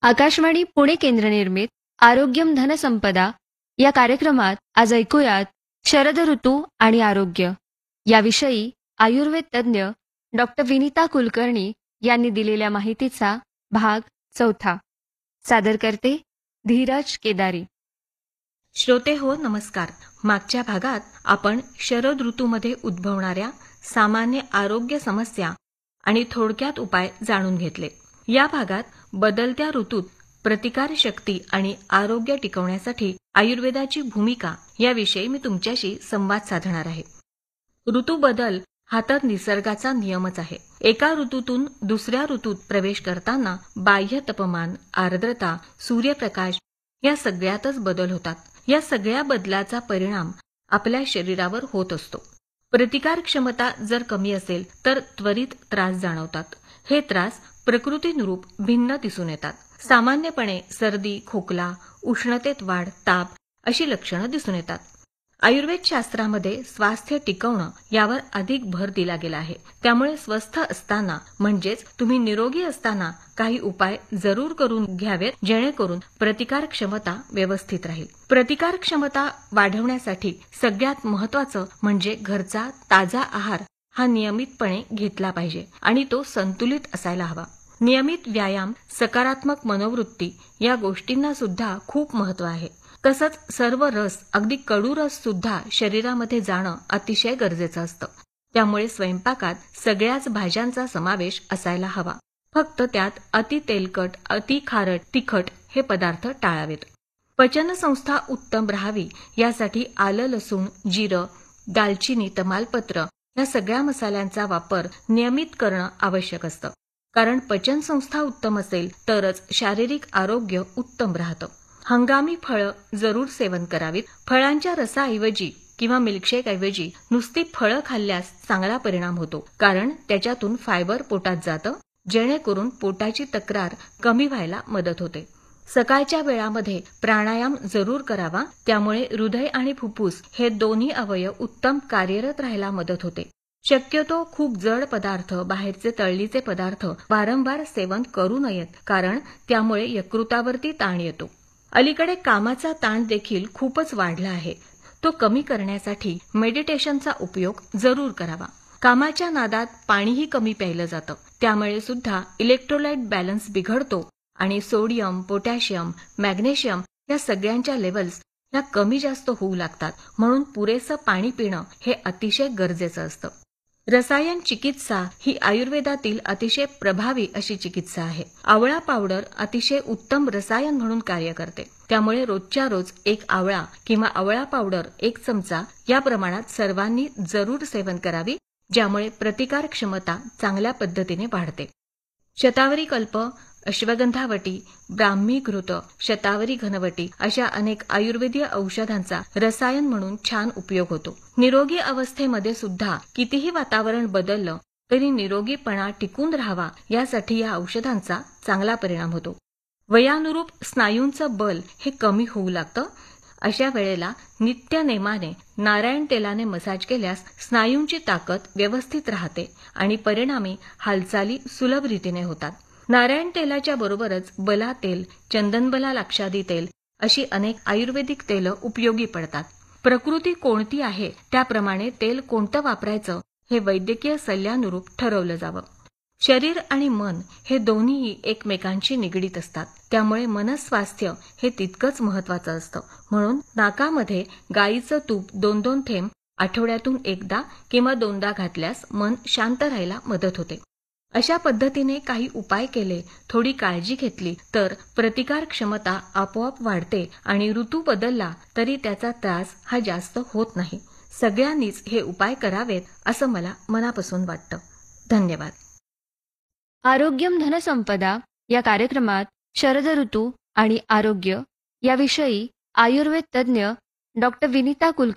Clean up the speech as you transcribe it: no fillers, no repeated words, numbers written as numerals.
आकाशवाणी पुणे केंद्र निर्मित आरोग्यम धनसंपदा या कार्यक्रमात आज ऐकूयात शरद ऋतू आणि आरोग्य याविषयी आयुर्वेद तज्ज्ञ डॉक्टर विनीता कुलकर्णी यांनी दिलेल्या माहितीचा भाग चौथा. सादर करते धीरज केदारी. श्रोते हो, नमस्कार. मागच्या भागात आपण शरद ऋतूमध्ये उद्भवणाऱ्या सामान्य आरोग्य समस्या आणि थोडक्यात उपाय जाणून घेतले. या भागात बदलत्या ऋतूत प्रतिकारशक्ती आणि आरोग्य टिकवण्यासाठी आयुर्वेदाची भूमिका याविषयी मी तुमच्याशी संवाद साधणार आहे. ऋतू बदल हा तर निसर्गाचा नियमच आहे. एका ऋतूतून दुसऱ्या ऋतूत प्रवेश करताना बाह्य तापमान, आर्द्रता, सूर्यप्रकाश या सगळ्यातच बदल होतात. या सगळ्या बदलाचा परिणाम आपल्या शरीरावर होत असतो. प्रतिकार क्षमता जर कमी असेल तर त्वरित त्रास जाणवतात. हे त्रास प्रकृतीनुरूप भिन्न दिसून येतात. सामान्यपणे सर्दी, खोकला, उष्णतेत वाढ, ताप अशी लक्षणं दिसून येतात. आयुर्वेद शास्त्रामध्ये स्वास्थ्य टिकवणं यावर अधिक भर दिला गेला आहे. त्यामुळे स्वस्थ असताना म्हणजेच तुम्ही निरोगी असताना काही उपाय जरूर करून घ्यावेत, जेणेकरून प्रतिकार क्षमता व्यवस्थित राहील. प्रतिकार क्षमता वाढवण्यासाठी सगळ्यात महत्त्वाचं म्हणजे घरचा ताजा आहार हा नियमितपणे घेतला पाहिजे आणि तो संतुलित असायला हवा. नियमित व्यायाम, सकारात्मक मनोवृत्ती या गोष्टींना सुद्धा खूप महत्त्व आहे. तसंच सर्व रस, अगदी कडू रस सुद्धा शरीरामध्ये जाणं अतिशय गरजेचं असतं. त्यामुळे स्वयंपाकात सगळ्याच भाज्यांचा समावेश असायला हवा. फक्त त्यात अति तेलकट, अति खारट, तिखट हे पदार्थ टाळावेत. पचनसंस्था उत्तम राहावी यासाठी आलं, लसूण, जिरं, दालचिनी, तमालपत्र या सगळ्या मसाल्यांचा वापर नियमित करणं आवश्यक असतं. कारण पचनसंस्था उत्तम असेल तरच शारीरिक आरोग्य उत्तम राहतं. हंगामी फळं जरूर सेवन करावीत. फळांच्या रसाऐवजी किंवा मिल्कशेक ऐवजी नुसती फळं खाल्ल्यास चांगला परिणाम होतो. कारण त्याच्यातून फायबर पोटात जातं, जेणेकरून पोटाची तक्रार कमी व्हायला मदत होते. सकाळच्या वेळामध्ये प्राणायाम जरूर करावा. त्यामुळे हृदय आणि फुफ्फुस हे दोन्ही अवयव उत्तम कार्यरत राहायला मदत होते. शक्यतो खूप जड पदार्थ, बाहेरचे तळलीचे पदार्थ वारंवार सेवन करू नयेत, कारण त्यामुळे यकृतावरती ताण येतो. अलीकडे कामाचा ताण देखील खूपच वाढला आहे. तो कमी करण्यासाठी मेडिटेशनचा उपयोग जरूर करावा. कामाच्या नादात पाणीही कमी प्यायलं जातं. त्यामुळे सुद्धा इलेक्ट्रोलाइट बॅलन्स बिघडतो आणि सोडियम, पोटॅशियम, मॅग्नेशियम या सगळ्यांच्या लेवल्स या कमी जास्त होऊ लागतात. म्हणून पुरेसं पाणी पिणं हे अतिशय गरजेचं असतं. रसायन चिकित्सा ही आयुर्वेदातील अतिशय प्रभावी अशी चिकित्सा आहे. आवळा पावडर अतिशय उत्तम रसायन म्हणून कार्य करते. त्यामुळे रोजच्या रोज एक आवळा किंवा आवळा पावडर 1 चमचा या प्रमाणात सर्वांनी जरूर सेवन करावी, ज्यामुळे प्रतिकार क्षमता चांगल्या पद्धतीने वाढते. शतावरी कल्प, अश्वगंधावटी, ब्राह्मी घृत, शतावरी घनवटी अशा अनेक आयुर्वेदीय औषधांचा रसायन म्हणून छान उपयोग होतो. निरोगी अवस्थेमध्ये सुद्धा कितीही वातावरण बदललं तरी निरोगीपणा टिकून राहावा यासाठी या औषधांचा चांगला परिणाम होतो. वयानुरूप स्नायूंचं बल हे कमी होऊ लागतं. अशा वेळेला नित्य नेमाने नारायण तेलाने मसाज केल्यास स्नायूंची ताकद व्यवस्थित राहते आणि परिणामी हालचाली सुलभ रीतीने होतात. नारायण तेलाच्या बरोबरच बला तेल, चंदनबला लाक्षादी तेल अशी अनेक आयुर्वेदिक तेलं उपयोगी पडतात. प्रकृती कोणती आहे त्याप्रमाणे तेल कोणतं वापरायचं हे वैद्यकीय सल्ल्यानुरूप ठरवलं जावं. शरीर आणि मन हे दोन्हीही एकमेकांशी निगडीत असतात. त्यामुळे मनस्वास्थ्य हे तितकंच महत्वाचं असतं. म्हणून नाकामध्ये गाईचं तूप 2-2 थेंब आठवड्यातून एकदा किंवा 2दा घातल्यास मन शांत राहायला मदत होते. अशा पद्धतीने काही उपाय केले, थोडी काळजी घेतली तर प्रतिकार क्षमता आपोआप वाढते आणि ऋतू बदलला तरी त्याचा त्रास हा जास्त होत नाही. सगळ्यांनीच हे उपाय करावेत असं मला मनापासून वाटतं. धन्यवाद. आरोग्यम धनसंपदा या कार्यक्रमात शरद ऋतू आणि आरोग्य याविषयी आयुर्वेद तज्ज्ञ डॉक्टर विनीता कुलकर्णी